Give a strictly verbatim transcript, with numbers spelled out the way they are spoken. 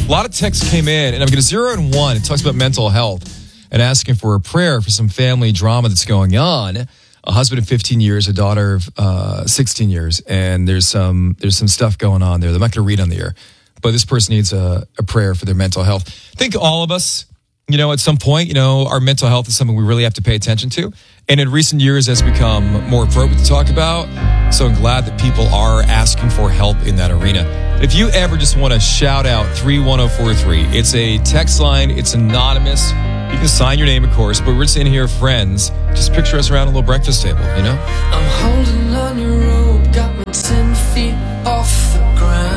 A lot of texts came in, and I'm going to zero in one. It talks about mental health and asking for a prayer for some family drama that's going on. A husband of fifteen years, a daughter of uh, sixteen years, and there's some there's some stuff going on there that I'm not going to read on the air. But this person needs a, a prayer for their mental health. I think all of us, you know, at some point, you know, our mental health is something we really have to pay attention to. And in recent years, has become more appropriate to talk about. So I'm glad that people are asking for help in that arena. If you ever just want to shout out three one zero four three, it's a text line. It's anonymous. You can sign your name, of course, but we're sitting here, friends. Just picture us around a little breakfast table, you know? I'm holding on your rope, got my ten feet off the ground.